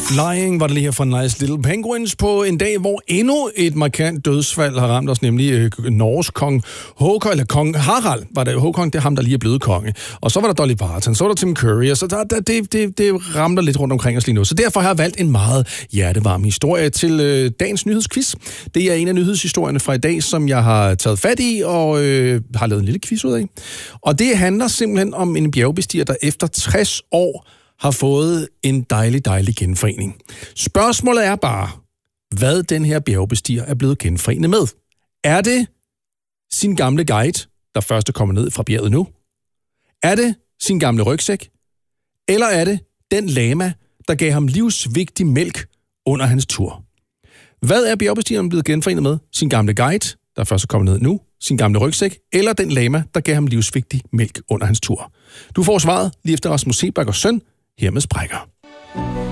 Flying var det lige her fra Nice Little Penguins på en dag, hvor endnu et markant dødsfald har ramt os, nemlig Norges kong Håkon, eller kong Harald, var det Håkon, det er ham, der lige er blevet konge. Og så var der Dolly Parton, så var der Tim Curry, og så det ramler lidt rundt omkring os lige nu. Så derfor har jeg valgt en meget hjertevarm historie til dagens nyhedsquiz. Det er en af nyhedshistorierne fra i dag, som jeg har taget fat i og har lavet en lille quiz ud af. Og det handler simpelthen om en bjergbestiger, der efter 60 år har fået en dejlig genforening. Spørgsmålet er bare, hvad den her bjergbestiger er blevet genforenet med. Er det sin gamle guide, der først er kommet ned fra bjerget nu? Er det sin gamle rygsæk? Eller er det den lama, der gav ham livsvigtig mælk under hans tur? Hvad er bjergbestigeren blevet genforenet med? Sin gamle guide, der først er kommet ned nu? Sin gamle rygsæk? Eller den lama, der gav ham livsvigtig mælk under hans tur? Du får svaret lige efter Rasmus Seebach og Søn. Her med Sprækker.